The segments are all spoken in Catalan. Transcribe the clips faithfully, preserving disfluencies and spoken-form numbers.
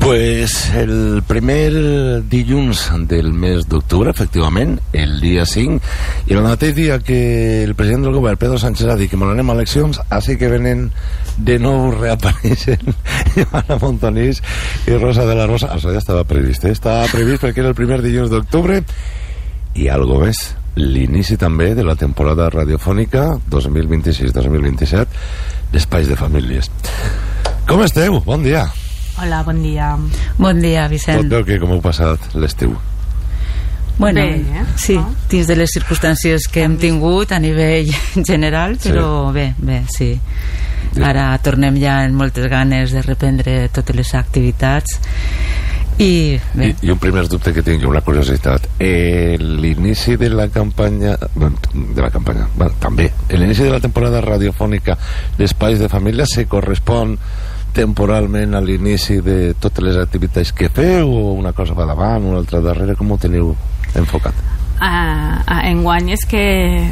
Pues el primer dilluns del mes d'octubre, efectivament, el dia cinc, i el mateix dia que el president del govern, Pedro Sánchez, ha dit que anem a eleccions, així que venen de nou, reapareixen Joana Montanís i Rosa de la Rosa. Això ja estava previst, eh? Estava previst perquè era el primer dilluns d'octubre. I algo més, l'inici també de la temporada radiofònica dos mil vint-i-sis dos mil vint-i-set d'Espais de Famílies. Com esteu? Bon dia. Hola, bon dia. Bon dia, Vicent. Tot veu que com heu passat l'estiu? Bueno, bé, eh? sí, no? Dins de les circumstàncies que hem tingut a nivell general, però sí. bé, bé, sí. sí. Ara tornem ja amb moltes ganes de reprendre totes les activitats. I, bé. I, I un primer dubte que tinc, una curiositat. Eh, l'inici de la campanya... De la campanya, bueno, també. L'inici de la temporada radiofònica d'Espais de Família se correspon temporalment a l'inici de totes les activitats que feu, o una cosa va davant, una altra darrere? Com ho teniu enfocat? Uh, uh, enguany és que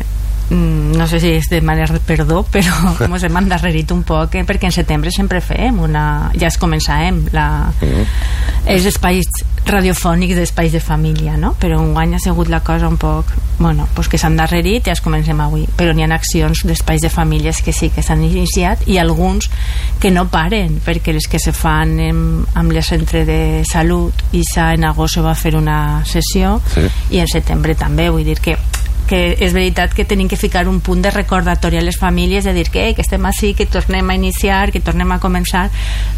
mm, no sé si és de manera de perdó, però com us hem endarrerit un poc, eh, perquè en setembre sempre fem una... ja es començàvem la... Uh-huh. els espais radiofònics d'espais de família, no? Però enguany ha sigut la cosa un poc, bueno, pues que s'han endarrerit i ja es comencem avui, però n'hi ha accions d'espais de famílies que sí que s'han iniciat i alguns que no paren, perquè les que se fan amb, amb el centre de salut, i en agost se va fer una sessió, sí. I en setembre també, vull dir que que és veritat que tenim que ficar un punt de recordatori a les famílies, de dir que, eh, que estem així, que tornem a iniciar, que tornem a començar,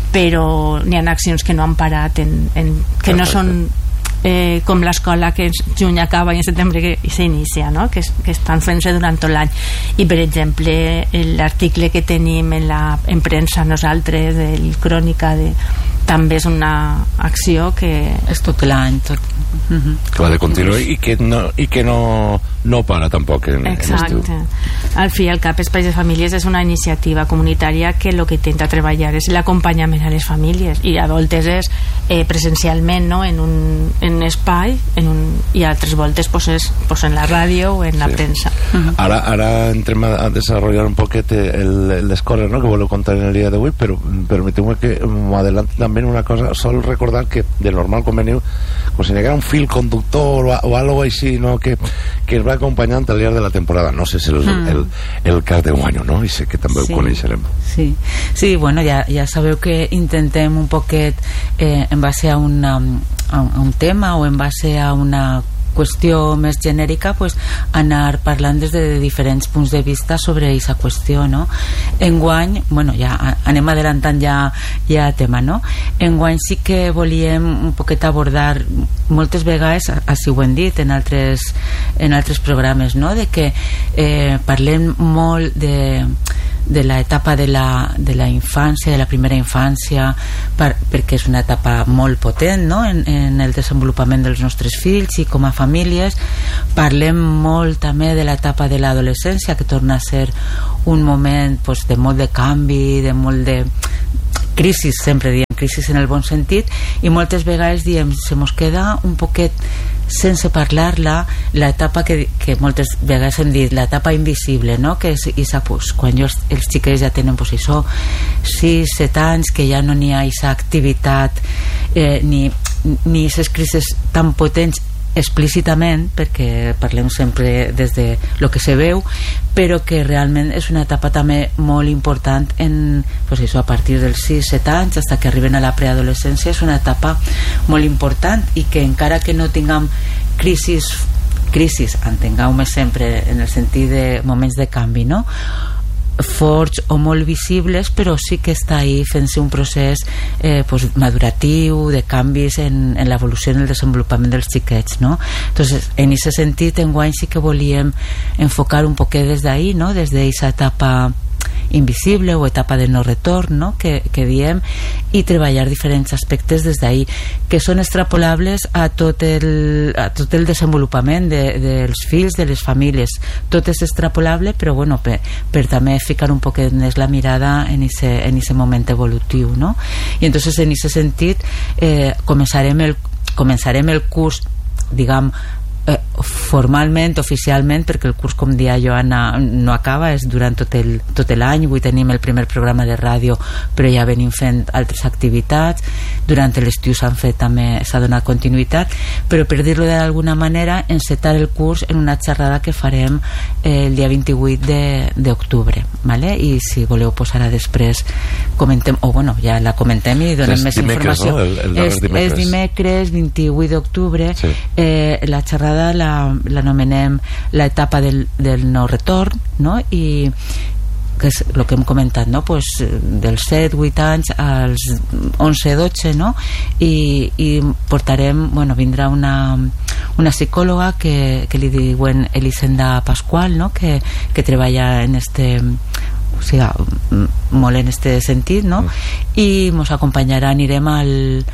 però n'hi ha accions que no han parat, en, en, que no són eh, com l'escola que en juny acaba i en setembre que s'inicia, no? que, que estan fent-se durant tot l'any. I per exemple l'article que tenim en la en premsa nosaltres, el Crònica, de, també és una acció que és tot l'any, tot. Uh-huh. Que va de continuar i que no, i que no, no para tampoc en, exacte. En estiu. Al fi i al cap, Espais de Famílies és una iniciativa comunitària que el que intenta treballar és l'acompanyament a les famílies, i a voltes és eh, presencialment, no? en un en espai, en un, i altres voltes pues, és, pues, en la ràdio o en la sí. premsa. Uh-huh. Ara, ara entrem a desenvolupar un poquet el, el descórrer, ¿no? que voleu contar en el dia d'avui, però permeteu-me que m'adelanti també una cosa. Sol recordar que de normal quan veniu, com si n'hi haguera un fil conductor o, o algo així, no? que, que es va acompanyant al llarg de la temporada. No sé si és mm. el, el cas de guany, no? I sé que també sí. ho coneixerem. Sí, sí, bueno, ja, ja sabeu que intentem un poquet eh, en base a, una, a un tema o en base a una qüestió més genèrica, pues, anar parlant des de diferents punts de vista sobre aquesta qüestió, no? Enguany, bueno, ja anem adelantant ja, ja tema, no? Enguany sí que volíem un poquet abordar, moltes vegades, així ho hem dit en altres, en altres programes, no? De que eh, parlem molt de de l'etapa de la, de la infància, de la primera infància, per, perquè és una etapa molt potent, no? en, en el desenvolupament dels nostres fills i com a famílies. Parlem molt també de l'etapa de l'adolescència, que torna a ser un moment pues, de molt de canvi, de molt de crisis, sempre diem crisis en el bon sentit, i moltes vegades diem, se mos queda un poquet sense parlar-la, l'etapa que, que moltes vegades hem dit, l'etapa invisible, no? Que és isa, pues, quan jo, els xiquets ja tenen pues, això, sis, set anys, que ja no n'hi ha aquesta activitat eh, ni ni aquestes crisis tan potents explícitament, perquè parlem sempre des de lo que se veu, però que realment és una etapa també molt important en, pues això, a partir dels sis set anys fins que arriben a la preadolescència. És una etapa molt important i que encara que no tinguem crisis crisis, entengueu-me sempre en el sentit de moments de canvi, no? forts o molt visibles, però sí que està ahí fent-se un procés eh, pues, maduratiu, de canvis en, en l'evolució, en el desenvolupament dels xiquets, no? Entonces, en aquest sentit, enguany sí que volíem enfocar un poquet des d'ahí, no? Des d'aquesta etapa invisible o etapa de no retorn, no? que, que diem, i treballar diferents aspectes des d'ahí, que són extrapolables a tot el, a tot el desenvolupament de, dels fills, de les famílies. Tot és extrapolable, però bueno, per, per també ficar un poquet més la mirada en ese, en ese moment evolutiu, no? I entonces en aquest sentit eh, començarem el, començarem el curs, diguem, eh, formalment, oficialment, perquè el curs, com dia Joana, no acaba, és durant tot el, tot l'any. Avui tenim el primer programa de ràdio, però ja venim fent altres activitats. Durant l'estiu s'han fet també, s'ha donat continuïtat, però per dir-lo d'alguna manera, encetar el curs en una xerrada que farem eh, el dia vint-i-vuit d'octubre, ¿vale? I si voleu posar a després comentem, o bueno, ja la comentem i donem més dimecres, informació. No? El, el és, dimecres. és dimecres vint-i-vuit d'octubre. Sí. Eh, la xerrada l'anomenem la l'etapa del, del no retorn, no? I que és el que hem comentat, no? Pues, dels set vuit anys als onze dotze, no? I, i portarem, bueno, vindrà una, una psicòloga que, que li diuen Elisenda Pasqual, no? Que, que treballa en este, o sigui, molt en este sentit, no? I ens acompanyarà, anirem al,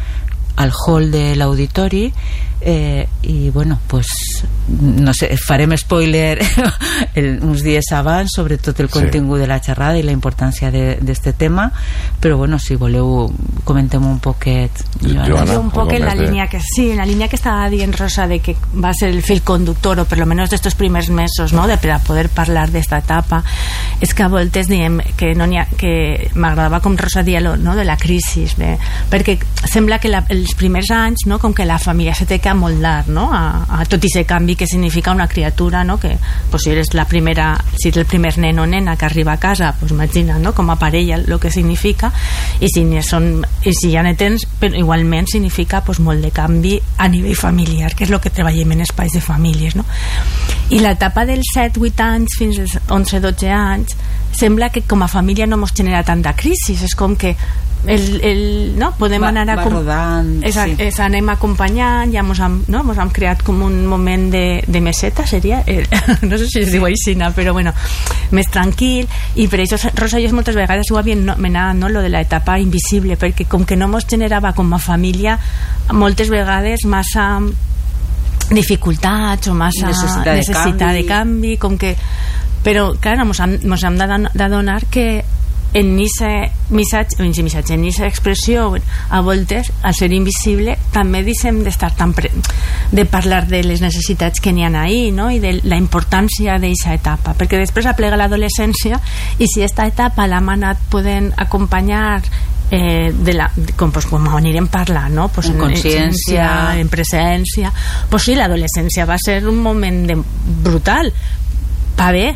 al hall de l'auditori, eh, i bueno, pues no sé, farem spoiler el, uns dies abans sobre tot el contingut sí. de la xerrada i la importància d'aquest tema, però bueno, si voleu comentem un poquet. Joana, un poc en la de... línia que sí, en la línia que estava dient Rosa, de que va ser el fil conductor, o per lo menos d'estos primers mesos, no? De, per a poder parlar d'esta etapa, és que a voltes diem que no n'hi ha, que m'agradava com Rosa dia lo, no? De la crisi, bé? Perquè sembla que la, els primers anys, no? Com que la família se té que amoldar, no? a, a tot aquest canvi que significa una criatura, no? Que pues, si eres la primera, si ets el primer nen o nena que arriba a casa, pues imagina, no? Com a parella el que significa, i si, són, i si ja ne tens, però igualment significa pues, molt de canvi a nivell familiar, que és el que treballem en espais de famílies, no? I l'etapa dels set vuit anys fins als onze dotze anys sembla que com a família no ens genera tanta crisi, és com que el, el, no? podem va, anar a va rodant, és, sí. és, anem acompanyant, ja mos hem, no? mos hem creat com un moment de, de meseta, seria eh, no sé si es diu així, però bueno, més tranquil, i per això Rosa i jo moltes vegades ho havíem anomenat, no? Lo de l'etapa invisible, perquè com que no mos generava com a família moltes vegades massa dificultats o massa necessitat de, necessitat canvi. de canvi, com que però clar, mos hem, mos hem d'adonar que en aquesta missatge, en missatge, en aquesta expressió, a voltes, al ser invisible, també deixem d'estar tan pre de parlar de les necessitats que n'hi ha ahí, no? I de la importància d'aquesta etapa, perquè després aplega l'adolescència, i si aquesta etapa l'hem anat podent acompanyar eh, de la, com, pues, com anirem parlant, no? Pues en consciència, en, en presència, pues sí, l'adolescència va ser un moment de, brutal, va bé,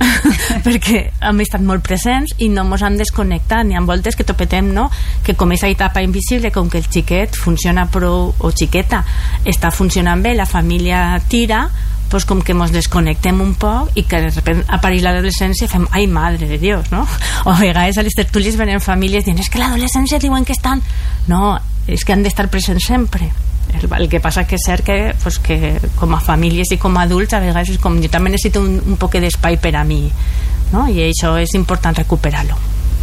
perquè hem estat molt presents i no ens hem desconnectat, ni en voltes que topetem, no? Que com aquesta etapa invisible, com que el xiquet funciona prou, o xiqueta està funcionant bé, la família tira, pues com que ens desconnectem un poc i que de repente apareix l'adolescència i fem, ai madre de Dios, no? O a vegades a les tertúlies venen famílies dient, és que l'adolescència diuen que estan, no, és que han d'estar presents sempre. El, el que passa que és cert que, pues, que com a famílies i com a adults a vegades és com jo també necessito un, un poc d'espai per a mi, no? I això és important recuperar-lo.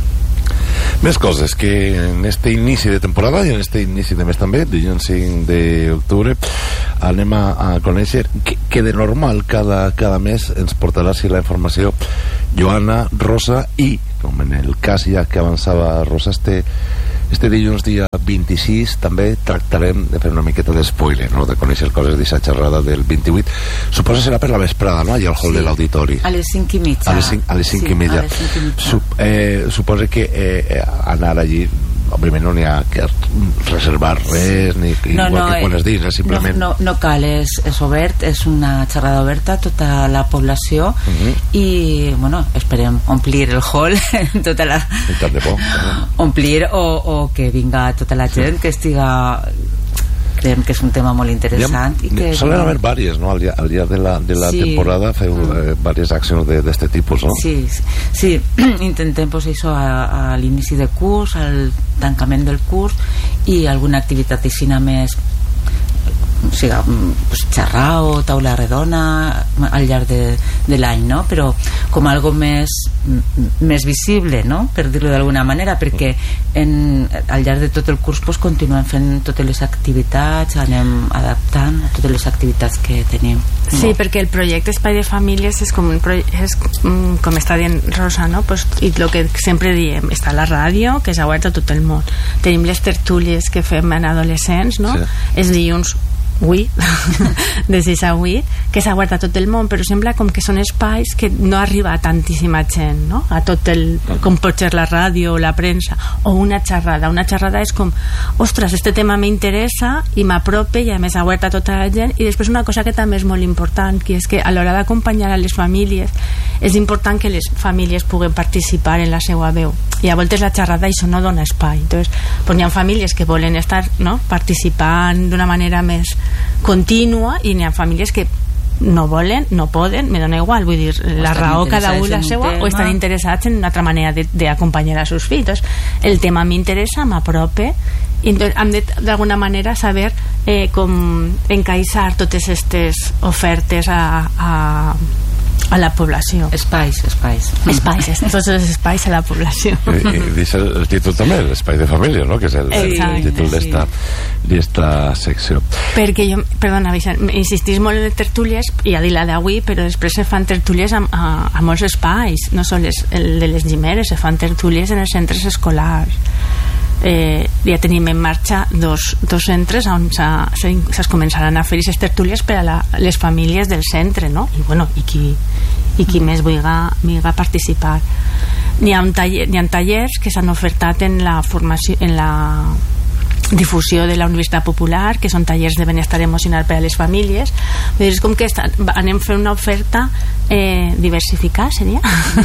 Més coses que en este inici de temporada i en este inici de mes també, dilluns cinc d'octubre, anem a, a conèixer que, que de normal cada, cada mes ens portarà si la informació Joana, Rosa, i com en el cas ja que avançava Rosa, este Este dilluns dia vint-i-sis també tractarem de fer una miqueta d'espoiler, no? De conèixer coses d'aquesta xerrada del vint-i-vuit. Suposo serà per la vesprada, no? Allà al hall sí. de l'auditori. A les cinc i mitja. A les cinc, a les cinc sí, i mitja. cinc i mitja. Sup, eh, suposo que eh, anar allí, òbviament no n'hi ha que reservar res, ni no, igual no, que quan es dius, eh, simplement... No, no, no cal, és, és obert, és una xerrada oberta a tota la població, uh -huh. i, bueno, esperem omplir el hall, tota la... tant de por. Omplir o, o que vinga tota la gent, sí. que estiga... Creiem que és un tema molt interessant. I que, solen haver vàries, no? Al llarg, al llarg de la, de la sí. temporada feu eh, vàries accions d'aquest tipus, no? Sí, sí. Intentem pues, això a, a l'inici de curs, al tancament del curs, i alguna activitat aixina més, o sigui, pues, xerrar o taula redona al llarg de, de l'any, no? Però com algo més més visible, no? Per dir-ho d'alguna manera, perquè en, al llarg de tot el curs pues, continuem fent totes les activitats, anem adaptant a totes les activitats que tenim. Sí, no? Perquè el projecte Espai de Famílies és com, un és, com està dient Rosa, no? Pues, i el que sempre diem, està la ràdio, que és oberta a tot el món. Tenim les tertúlies que fem en adolescents, no? Sí. Els dilluns avui de sis a vuit, que s'ha obert a tot el món, però sembla com que són espais que no arriba a tantíssima gent, no? A tot el, com pot ser la ràdio o la premsa, o una xerrada. Una xerrada és com, ostres, este tema m'interessa i m'aprope, i a més ha obert a tota la gent. I després una cosa que també és molt important, que és que a l'hora d'acompanyar a les famílies és important que les famílies puguen participar en la seva veu, i a voltes la xerrada això no dona espai. Entonces, pues hi ha famílies que volen estar, no?, participant d'una manera més contínua, i n'hi ha famílies que no volen, no poden, me dona igual, vull dir, la raó cada un la seva, o estan interessats en una altra manera d'acompanyar a sus fills. El tema m'interessa, m'aprope, i hem de d'alguna manera saber eh, com encaixar totes aquestes ofertes a, a a la població. Espais, espais. Espais, tots els espais a la població. I, i dice el, el títol també, l'espai de família, no?, que és el, el títol d'esta d'esta secció. Perquè jo, perdona, Vicent, insistís molt en les tertúlies, i a dir la d'avui, però després se fan tertúlies a, a, a molts espais, no sols el de les llimeres, se fan tertúlies en els centres escolars. Eh, ja tenim en marxa dos, dos centres on es començaran a fer aquestes tertúlies per a la, les famílies del centre, no? I, bueno, i, qui, i qui més vulgui participar. N'hi ha, un taller, n'hi ha tallers que s'han ofertat en la formació, en la difusió de la Universitat Popular, que són tallers de benestar emocional per a les famílies. És com que estan, anem fent una oferta eh, diversificada, seria?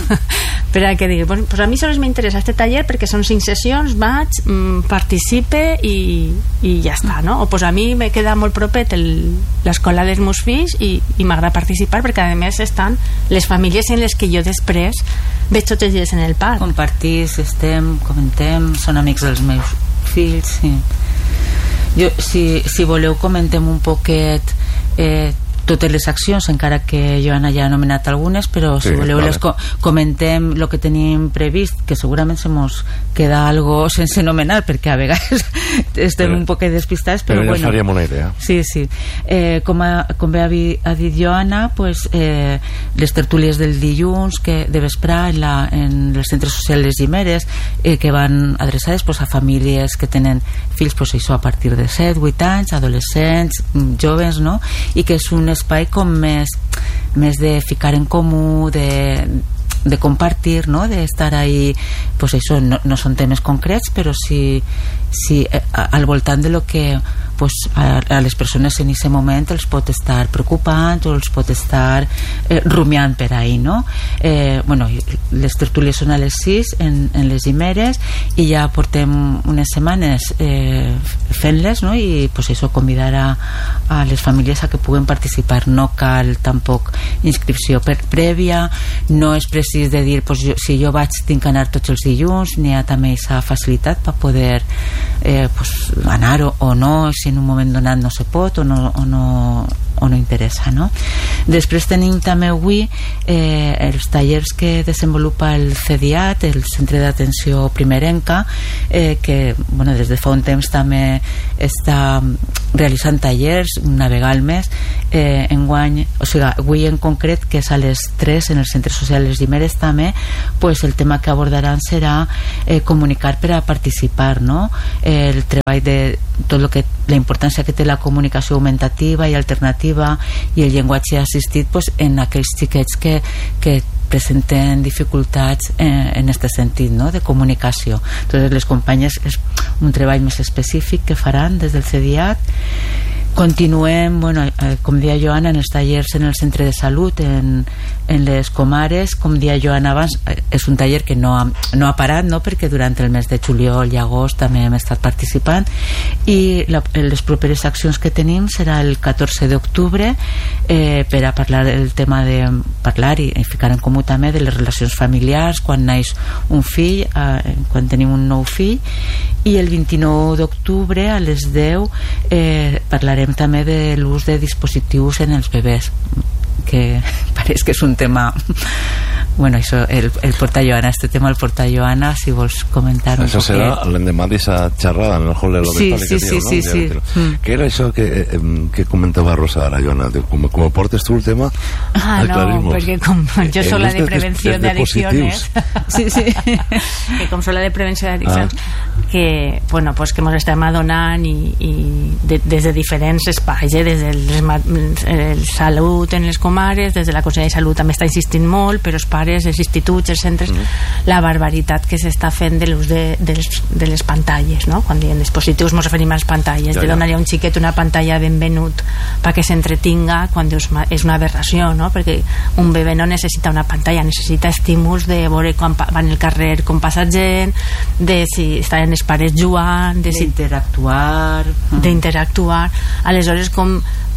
Per a que digui, pues, pues a mi sols m'interessa este taller perquè són cinc sessions, vaig, mm, participe i, i ja està, no? O pues a mi me queda molt propet l'escola dels meus fills i, i m'agrada participar, perquè a més estan les famílies en les que jo després veig tots els dies en el parc. Compartís, estem, comentem, són amics dels meus fills, sí. Jo, si, si voleu comentem un poquet eh, totes les accions, encara que Joana ja ha anomenat algunes, però si sí, voleu vale. les co comentem el que tenim previst, que segurament se mos queda algo sense anomenar, perquè a vegades estem però, un poc despistats, però, però ja bueno, faríem una idea. Sí, sí. Eh, com, a, com bé ha, ha dit Joana, pues, eh, les tertúlies del dilluns que de vesprà en, la, en els centres socials Les Llimeres, eh, que van adreçades pues, a famílies que tenen fills pues, això, a partir de set, vuit anys, adolescents, joves, no? I que és un espai com més, més de ficar en comú, de, de compartir, no? De estar ahí, pues això, no, no són temes concrets, però sí, sí eh, al voltant de lo que pues, a, a les persones en aquest moment els pot estar preocupant o els pot estar eh, rumiant per ahí, no? Eh, bueno, les tertúlies són a les sis en, en Les Llimeres, i ja portem unes setmanes eh, fent-les, no? I pues això, convidar a, a les famílies a que puguen participar. No cal tampoc inscripció per prèvia, no és precís de dir pues, jo, si jo vaig tinc que anar tots els dilluns, n'hi ha també aquesta facilitat per poder eh, pues, anar o, o no, si en un moment donat no se pot o no, o no, o no interessa, no? Després tenim també avui eh, els tallers que desenvolupa el CEDIAT, el Centre d'Atenció Primerenca, eh, que bueno, des de fa un temps també està realitzant tallers una vegada al mes. eh, enguany, o sigui, avui en concret, que és a les tres en el Centre Social Les Llimeres també, pues el tema que abordaran serà eh, comunicar per a participar, no? Eh, el treball de tot lo que la importància que té la comunicació augmentativa i alternativa i el llenguatge assistit pues, en aquells xiquets que, que presenten dificultats eh, en aquest sentit, no? De comunicació. Entonces les companyes és un treball més específic que faran des del CEDIAT. Continuem, bueno, eh, com deia Joana, en els tallers en el centre de salut, en, en les comares. Com deia Joana abans, eh, és un taller que no ha, no ha parat, no? Perquè durant el mes de juliol i agost també hem estat participant, i la, les properes accions que tenim serà el catorze d'octubre eh, per a parlar el tema de parlar i, i ficar en comú també de les relacions familiars quan naix un fill, eh, quan tenim un nou fill, i el vint-i-nou d'octubre a les deu eh, parlarem també de l'ús de dispositius en els bebès, que pareix que és un tema bueno, això, el, el porta Joana, este tema el porta Joana, si vols comentar un això poquet. serà l'endemà d'aquesta xerrada en el hall de l'auditori, sí, sí, que diu, sí, no? sí, sí. Mm. Què era això que, eh, que comentava Rosa ara, Joana? Com, com portes tu el tema? Ah, no, perquè com jo soc la de prevenció d'addiccions, sí, sí. que com soc la de prevenció d'addiccions, ah. que, bueno, pues que ens estem adonant i, i de, des de diferents espais, eh, des de les, el salut en les comares, des de la Conselleria de Salut també està insistint molt, però els pares, els instituts, els centres, mm. la barbaritat que s'està fent de l'ús de, de, les, de les pantalles, no? Quan diem dispositius ens referim a les pantalles, ja, de donar-li a un xiquet una pantalla benvenut perquè s'entretinga quan dius, és una aberració, no? Perquè un bebè no necessita una pantalla, necessita estímuls de veure quan van al carrer, com passa gent, de si estan els pares jugant, de si d'interactuar, d'interactuar. Aleshores, com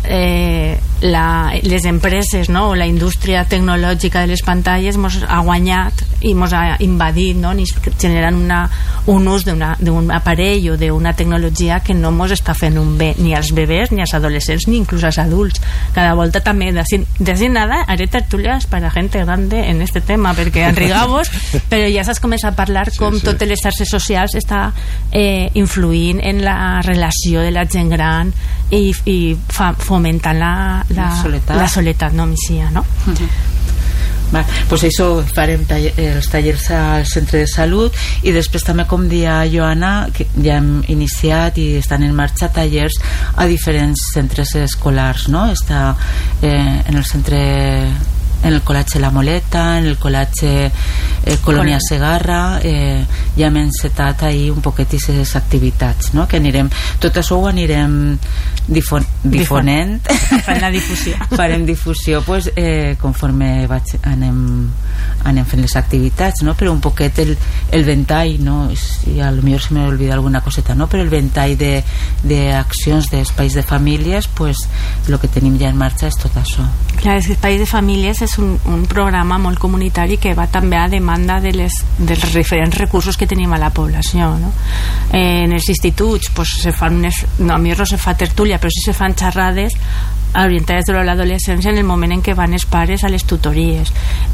eh, la, les empreses, no? O la indústria tecnològica de les pantalles mos ha guanyat i mos ha invadit, no? Generant una, un ús d'un aparell o d'una tecnologia que no mos està fent un bé ni als bebès, ni als adolescents, ni inclús als adults. Cada volta també, de nada, haré tertulias para gente grande en este tema, perquè enrigamos, però ja s'has començat a parlar com sí, sí. totes les xarxes socials està eh, influint en la relació de la gent gran i, i fa, fomentant la, la, la soledat, la soledat no misia, no? Uh-huh. Va, pues això farem taller, els tallers al centre de salut i després també, com dia Joana, que ja hem iniciat i estan en marxa tallers a diferents centres escolars, no? Està eh, en el centre, en el col·legi La Moleta, en el col·legi eh, Colònia Segarra, eh, ja hem encetat ahir un poquet aquestes activitats, no? Que anirem, tot això ho anirem difon, difonent, farem la difusió, farem difusió pues, eh, conforme vaig, anem, anem fent les activitats, no? Però un poquet el, el ventall, no? Si a lo millor se m'ha oblidat alguna coseta, no? Però el ventall de, de accions d'espais de famílies, pues el que tenim ja en marxa és tot això. Clar, és que Espais de Famílies és un, un programa molt comunitari que va també a demanda de les, dels diferents recursos que tenim a la població, no? Eh, en els instituts pues, se fan unes, no, a mi no se fa tertúlia, però sí se fan xerrades orientades a l'adolescència en el moment en què van els pares a les tutories.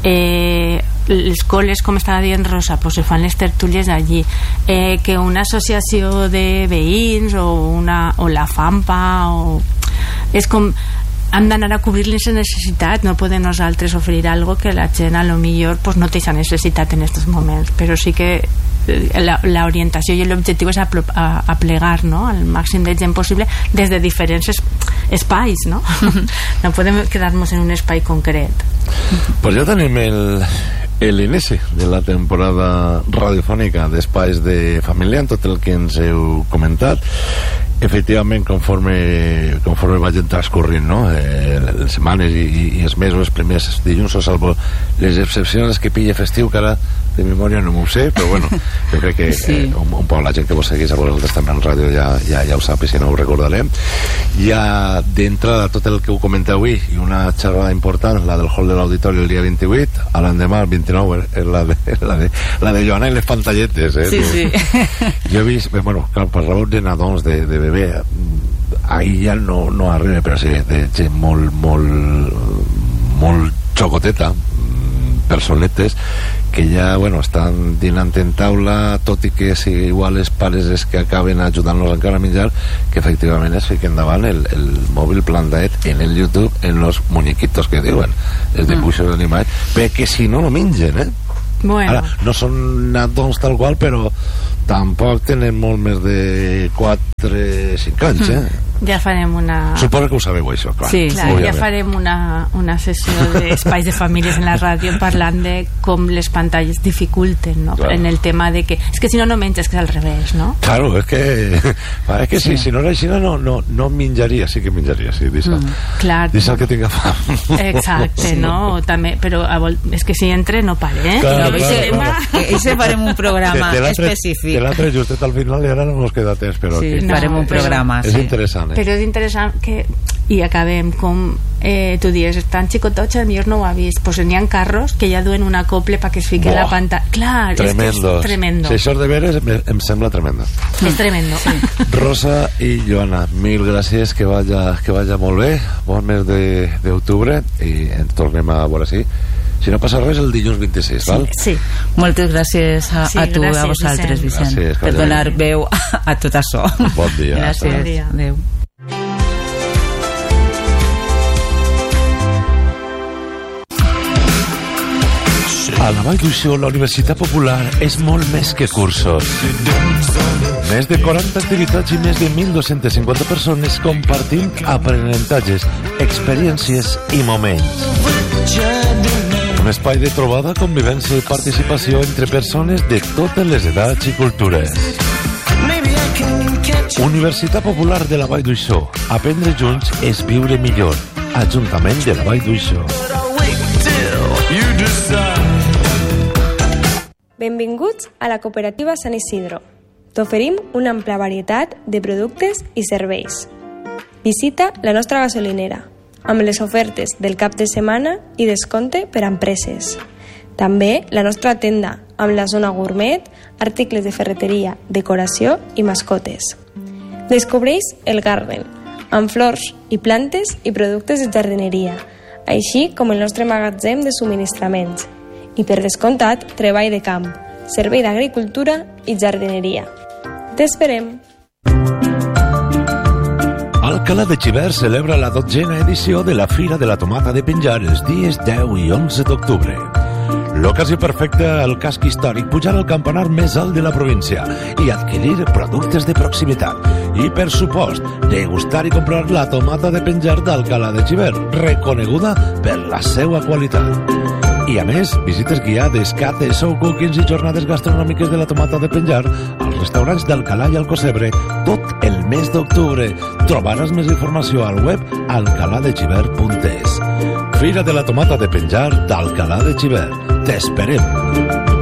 Eh, les coles, com estava dient Rosa, pues se fan les tertúlies allí. Eh, que una associació de veïns o, una, o la FAMPA o... és com hem d'anar a cobrir les necessitats, no podem nosaltres oferir algo que la gent a lo millor pues, no té aquesta necessitat en aquests moments, però sí que l'orientació i l'objectiu és aplegar, no? Al màxim de gent possible des de diferents es, espais, no? No podem quedar-nos en un espai concret. Pues ja tenim el l'inici de la temporada radiofònica d'Espais de Família, en tot el que ens heu comentat. Efectivament, conforme conforme vagin transcorrint, no? eh, les setmanes i, i els mesos, els primers dilluns, o salvo les excepcions que pilla festiu, que ara de memòria no m'ho sé, però bueno, jo crec que sí. eh, un, un poc la gent que vos segueix a vosaltres també en ràdio ja, ja, ja ho sap, i si no ho recordarem. Ja d'entrada tot el que ho comenteu avui, i una xerrada important, la del hall de l'auditori el dia vint-i-vuit, a l'endemà el vint-i-nou és la de, la de, la de Joana i les pantalletes, eh? Sí, sí. Jo he vist, bueno, clar, per raó de nadons, de, de bebè, ahir ja no, no arriba, però sí, de gent molt, molt, molt xocoteta, personetes que ja, bueno, estan dinant en taula, tot i que si igual els pares és que acaben ajudant-los encara a menjar, que efectivament es fiquen davant el, el mòbil plantat en el YouTube, en los muñequitos que diuen, els dibuixos mm. animats, perquè si no, no mengen, eh? Bueno. Ara, no són nadons tal qual, però tampoc tenen molt més de quatre cinc anys, eh? Ja farem una... Suposo que ho sabeu, això, clar. Sí, clar, ja farem una, una sessió d'espais de famílies en la ràdio parlant de com les pantalles dificulten, no? Claro. En el tema de que... És que si no, no menges, que és al revés, no? Claro, és que... És que sí. si, si no era així, no, no, no menjaria, sí que menjaria, sí, deixa, mm, clar. Deixa que tinga fam. Exacte, sí. No? També, però vol... és que si entre no pare, eh? Claro, claro, claro. I se farem un programa específic. De l'altre justet al final i ara no ens queda temps, però... Sí, no, farem un programa, és sí. interessant. Però és interessant que i acabem com eh, tu dius, tan xicotots, a millor no ho ha vist, pues n'hi ha carros que ja duen un acople perquè es fiqui oh, la pantalla. Clar, tremendo. És que és tremendo. Si això és de veres, em sembla tremendo. És tremendo. Sí. Rosa i Joana, mil gràcies, que vaya, que vaya molt bé, bon mes d'octubre, i ens tornem a veure, sí, Si no passa res, el dilluns vint-i-sis, val? Sí. Moltes gràcies a, Sí, a tu, gràcies, a vosaltres, Vicent, Gràcies, per Carolina. donar veu a, a tot això. Bon dia. Gràcies. Bon dia. Adéu. A la Vall d'Uixó, la Universitat Popular és molt més que cursos. Més de quaranta activitats i més de mil dos-cents cinquanta persones compartint aprenentatges, experiències i moments. Un espai de trobada, convivència i participació entre persones de totes les edats i cultures. Universitat Popular de la Vall d'Uixó. Aprendre junts és viure millor. Ajuntament de la Vall d'Uixó. Benvinguts a la cooperativa Sant Isidro. T'oferim una ampla varietat de productes i serveis. Visita la nostra gasolinera, amb les ofertes del cap de setmana i descompte per a empreses. També la nostra tenda, amb la zona gourmet, articles de ferreteria, decoració i mascotes. Descobreix el Garden, amb flors i plantes i productes de jardineria, així com el nostre magatzem de subministraments. I per descomptat, treball de camp, servei d'agricultura i jardineria. T'esperem! Alcalá de Xivert celebra la dotzena edició de la Fira de la Tomata de Penjar els dies deu i onze d'octubre. L'ocasió perfecta al casc històric, pujar al campanar més alt de la província i adquirir productes de proximitat. I, per supost, degustar i comprar la tomata de penjar d'Alcalá de Xivert, reconeguda per la seva qualitat. I a més, visites guiades, cates, show cookings i jornades gastronòmiques de la tomata de penjar als restaurants d'Alcalá i Alcocebre tot el mes d'octubre. Trobaràs més informació al web alcalá de xivert punt es. Fira de la tomata de penjar d'Alcalá de Xivert. T'esperem!